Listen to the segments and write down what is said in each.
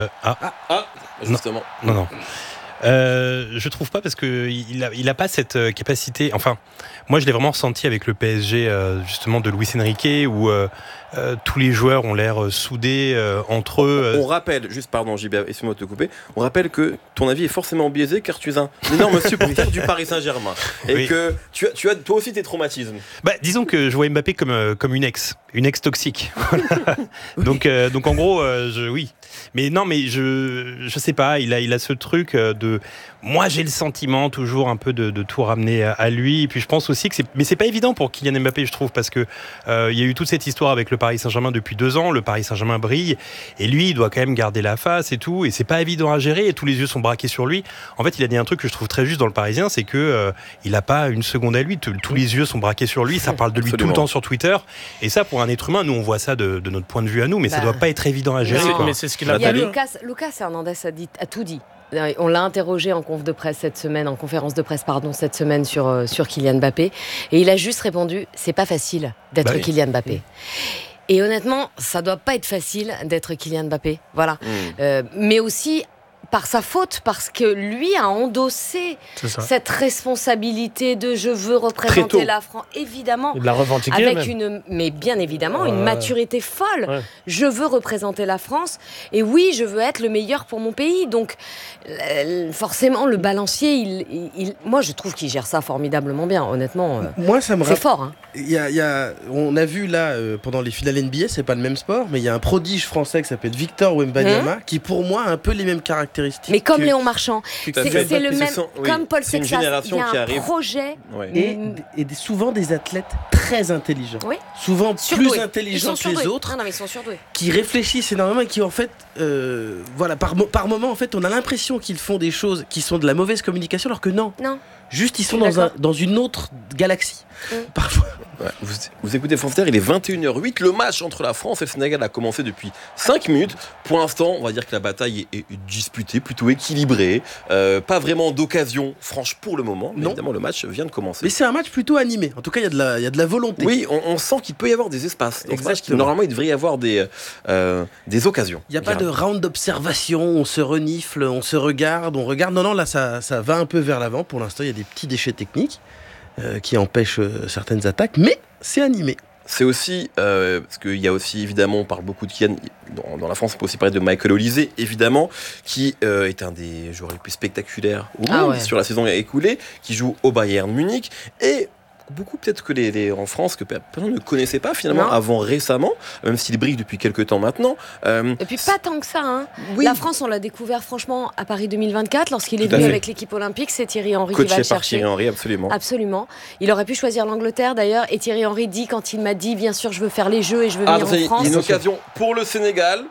Justement. Non. Je trouve pas parce que il a pas cette capacité. Enfin, moi je l'ai vraiment ressenti avec le PSG justement de Luis Enrique où tous les joueurs ont l'air soudés entre eux. On rappelle, juste pardon JB, excuse-moi de te couper, on rappelle que ton avis est forcément biaisé car tu es un énorme supporter du Paris Saint-Germain et que tu as toi aussi tes traumatismes. Disons que je vois Mbappé comme une ex toxique. donc en gros, oui. Mais non, mais je sais pas, il a ce truc de... Moi, j'ai le sentiment toujours un peu de tout ramener à lui. Et puis je pense aussi que c'est pas évident pour Kylian Mbappé, je trouve, parce que il y a eu toute cette histoire avec le Paris Saint-Germain depuis 2 ans. Le Paris Saint-Germain brille et lui, il doit quand même garder la face et tout. Et c'est pas évident à gérer et tous les yeux sont braqués sur lui. En fait, il a dit un truc que je trouve très juste dans le Parisien, c'est que il a pas une seconde à lui. Tous les yeux sont braqués sur lui. Ça parle de lui Absolument. tout le temps sur Twitter. Et ça, pour un être humain, nous on voit ça de notre point de vue à nous, mais ça doit pas être évident à gérer. Mais c'est ce qu'il a Nathalie. fallu. Lucas Hernandez a tout dit. On l'a interrogé en conférence de presse cette semaine sur Kylian Mbappé et il a juste répondu c'est pas facile d'être Kylian Mbappé. Et honnêtement, ça doit pas être facile d'être Kylian Mbappé. Voilà. Mais aussi par sa faute, parce que lui a endossé cette responsabilité de je veux représenter la France, évidemment. Il l'a revendiqué avec même. mais bien évidemment, une maturité folle. Ouais. Je veux représenter la France, et oui, je veux être le meilleur pour mon pays. Donc, forcément, le balancier, moi, je trouve qu'il gère ça formidablement bien, honnêtement. Moi, ça me c'est fort. Hein. On a vu là, pendant les finales NBA, c'est pas le même sport, mais il y a un prodige français qui s'appelle Victor Wembanyama, qui pour moi a un peu les mêmes caractéristiques. Mais comme Léon Marchand, c'est le même, comme Paul c'est Sexas, il y a un projet. Et souvent des athlètes très intelligents. Oui. Souvent surdoués. Plus intelligents que les autres. Non, mais ils sont surdoués. Qui réfléchissent énormément et qui en fait, par moment, en fait, on a l'impression qu'ils font des choses qui sont de la mauvaise communication, alors que non. Juste, ils sont dans une autre galaxie. Parfois. Ouais, vous écoutez France Inter, il est 21h08. Le match entre la France et le Sénégal a commencé depuis 5 minutes. Pour l'instant, on va dire que la bataille est disputée, plutôt équilibrée. Pas vraiment d'occasion franche pour le moment. Mais évidemment, le match vient de commencer. Mais c'est un match plutôt animé. En tout cas, il y a de la volonté. Oui, on sent qu'il peut y avoir des espaces. Donc, normalement, il devrait y avoir des occasions. Il n'y a pas de round d'observation, on se renifle, on se regarde, on regarde. Non, là, ça va un peu vers l'avant. Pour l'instant, il y a des petits déchets techniques qui empêchent certaines attaques, mais c'est animé. C'est aussi, parce qu'il y a aussi, évidemment, on parle beaucoup de Kylian, dans la France, on peut aussi parler de Michael Olise, évidemment, qui est un des joueurs les plus spectaculaires au monde sur la saison écoulée, qui joue au Bayern Munich, et beaucoup peut-être que en France, que personne ne connaissait pas finalement avant récemment, même s'il brille depuis quelques temps maintenant. Et puis pas tant que ça. Hein. Oui. La France, on l'a découvert franchement à Paris 2024, lorsqu'il est venu avec l'équipe olympique. C'est Thierry Henry qui va le chercher. Par Thierry Henry, absolument. Absolument. Il aurait pu choisir l'Angleterre d'ailleurs. Et Thierry Henry dit, quand il m'a dit, bien sûr, je veux faire les Jeux et je veux venir en France. Il y a une occasion pour le Sénégal.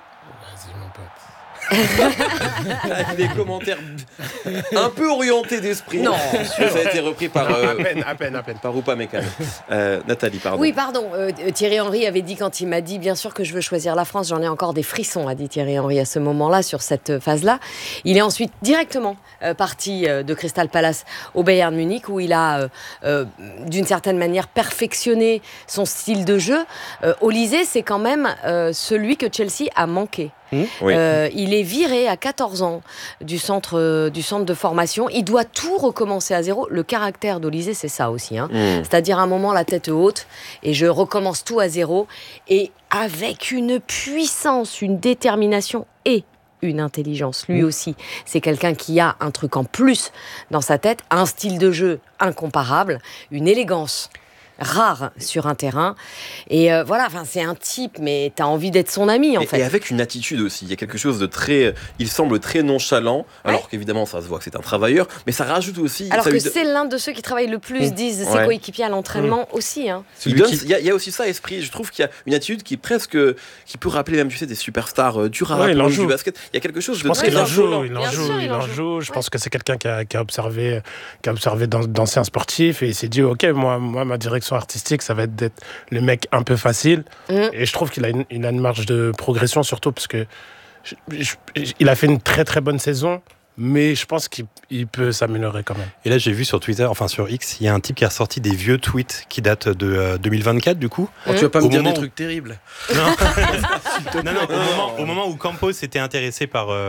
Des commentaires un peu orientés d'esprit. Non, ça a été repris par à peine. par Upamecano. Nathalie, pardon. Oui, pardon. Thierry Henry avait dit, quand il m'a dit bien sûr que je veux choisir la France, j'en ai encore des frissons, a dit Thierry Henry à ce moment-là, sur cette phase-là. Il est ensuite directement parti de Crystal Palace au Bayern Munich, où il a d'une certaine manière perfectionné son style de jeu. Olise, c'est quand même celui que Chelsea a manqué. Oui. Il est viré à 14 ans du centre de formation. Il doit tout recommencer à zéro. Le caractère d'Olise, c'est ça aussi. C'est-à-dire, à un moment, la tête haute, et je recommence tout à zéro. Et avec une puissance, une détermination et une intelligence. Lui aussi, c'est quelqu'un qui a un truc en plus dans sa tête, un style de jeu incomparable, une élégance rare sur un terrain. Et voilà, c'est un type, mais t'as envie d'être son ami, en fait. Et avec une attitude aussi. Il y a quelque chose de très... Il semble très nonchalant, alors qu'évidemment, ça se voit que c'est un travailleur, mais ça rajoute aussi... Alors que c'est l'un de ceux qui travaillent le plus, disent ses coéquipiers à l'entraînement aussi. Hein. Il y a aussi ça, esprit. Je trouve qu'il y a une attitude qui peut rappeler même, tu sais, des superstars du rap, du basket. Il y a quelque chose de très insolent. Il en joue. Je pense que c'est quelqu'un qui a observé d'anciens sportifs, et il s'est dit, ok, moi, ma direction artistique, ça va être d'être le mec un peu facile. Et je trouve qu'il a une marge de progression, surtout parce que il a fait une très très bonne saison, mais je pense qu'il peut s'améliorer quand même. Et là, j'ai vu sur Twitter, enfin sur X, il y a un type qui a ressorti des vieux tweets qui datent de 2024 du coup. Tu vas pas me dire des trucs terribles. Non, au moment où Campos était intéressé par